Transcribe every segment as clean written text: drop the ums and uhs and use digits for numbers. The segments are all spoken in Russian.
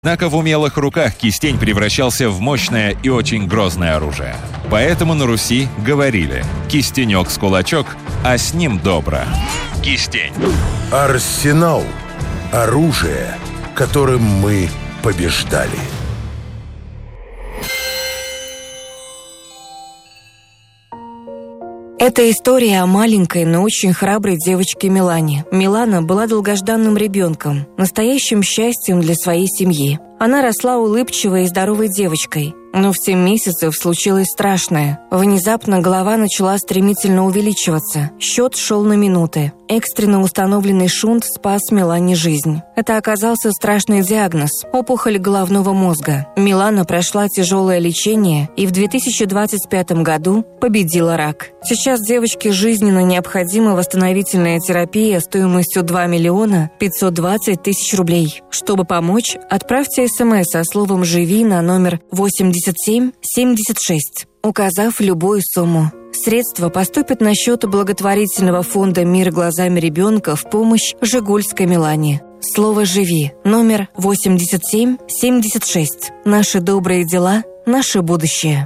Однако в умелых руках кистень превращался в мощное и очень грозное оружие. Поэтому на Руси говорили: «Кистенек с кулачок, а с ним добро». Кистень. Арсенал. Оружие, которым мы побеждали. Это история о маленькой, но очень храброй девочке Милане. Милана была долгожданным ребенком, настоящим счастьем для своей семьи. Она росла улыбчивой и здоровой девочкой. Но в 7 месяцев случилось страшное. Внезапно голова начала стремительно увеличиваться. Счет шел на минуты. Экстренно установленный шунт спас Милане жизнь. Это оказался страшный диагноз – опухоль головного мозга. Милана прошла тяжелое лечение и в 2025 году победила рак. Сейчас девочке жизненно необходима восстановительная терапия стоимостью 2 520 000 рублей. Чтобы помочь, отправьте СМС со словом «Живи» на номер 8776, указав любую сумму. Средства поступят на счет благотворительного фонда «Мир глазами ребенка» в помощь Жигульской Милане. Слово «Живи» номер 8776. Наши добрые дела, наше будущее.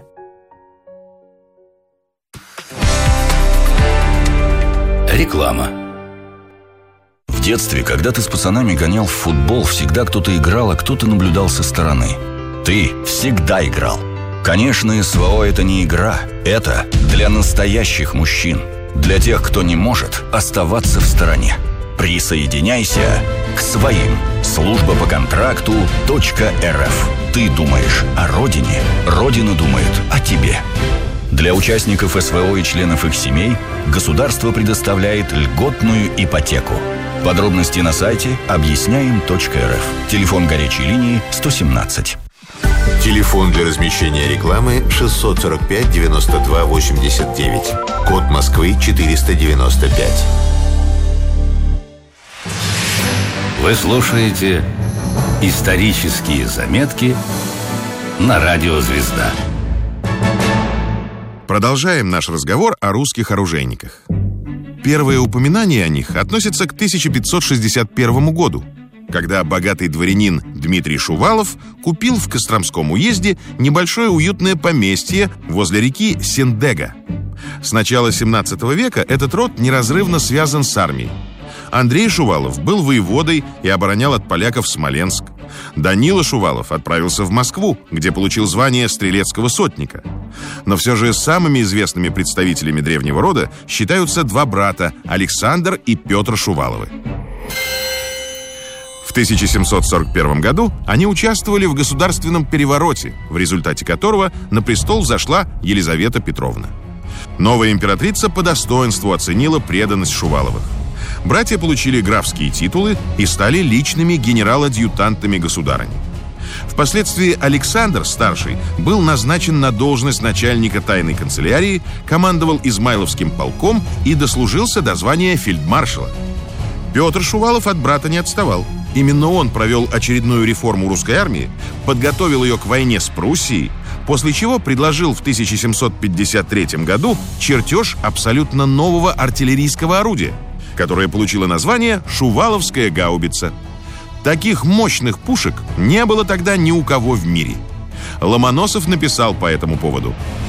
Реклама. В детстве, когда ты с пацанами гонял в футбол, всегда кто-то играл, а кто-то наблюдал со стороны. Ты всегда играл. Конечно, СВО – это не игра. Это для настоящих мужчин. Для тех, кто не может оставаться в стороне. Присоединяйся к своим. Служба по контракту .рф. Ты думаешь о родине, Родина думает о тебе. Для участников СВО и членов их семей государство предоставляет льготную ипотеку. Подробности на сайте объясняем.рф. Телефон горячей линии 117. Телефон для размещения рекламы 645 92 89. Код Москвы 495. Вы слушаете «Исторические заметки» на радио «Звезда». Продолжаем наш разговор о русских оружейниках. Первое упоминание о них относится к 1561 году, когда богатый дворянин Дмитрий Шувалов купил в Костромском уезде небольшое уютное поместье возле реки Сендега. С начала 17 века этот род неразрывно связан с армией. Андрей Шувалов был воеводой и оборонял от поляков Смоленск. Данила Шувалов отправился в Москву, где получил звание стрелецкого сотника. Но все же самыми известными представителями древнего рода считаются 2 брата – Александр и Петр Шуваловы. В 1741 году они участвовали в государственном перевороте, в результате которого на престол взошла Елизавета Петровна. Новая императрица по достоинству оценила преданность Шуваловых. Братья получили графские титулы и стали личными генерал-адъютантами государыни. Впоследствии Александр, старший, был назначен на должность начальника тайной канцелярии, командовал Измайловским полком и дослужился до звания фельдмаршала. Петр Шувалов от брата не отставал. Именно он провел очередную реформу русской армии, подготовил ее к войне с Пруссией, после чего предложил в 1753 году чертеж абсолютно нового артиллерийского орудия, которое получило название «Шуваловская гаубица». Таких мощных пушек не было тогда ни у кого в мире. Ломоносов написал по этому поводу: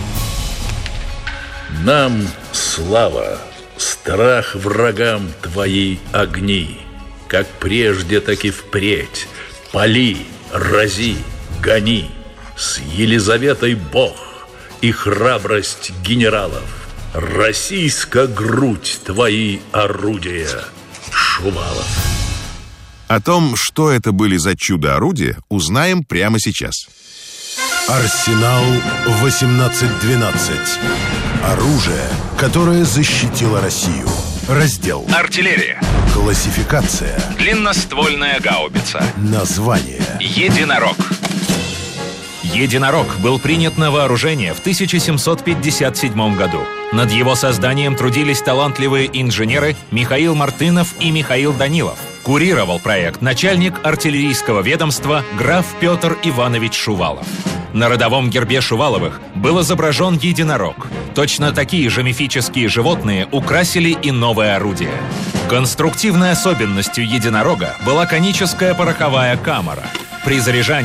«Нам слава, страх врагам твои огни, как прежде, так и впредь. Пали, рази, гони, с Елизаветой Бог и храбрость генералов. Российска грудь твои орудия, Шувалов». О том, что это были за чудо-орудия, узнаем прямо сейчас. Арсенал 1812. Оружие, которое защитило Россию. Раздел Артиллерия. Классификация. Длинноствольная гаубица. Название. Единорог. Единорог был принят на вооружение в 1757 году. Над его созданием трудились талантливые инженеры Михаил Мартынов и Михаил Данилов. Курировал проект начальник артиллерийского ведомства граф Петр Иванович Шувалов. На родовом гербе Шуваловых был изображен единорог. Точно такие же мифические животные украсили и новое орудие. Конструктивной особенностью единорога была коническая пороховая камера. При заряжании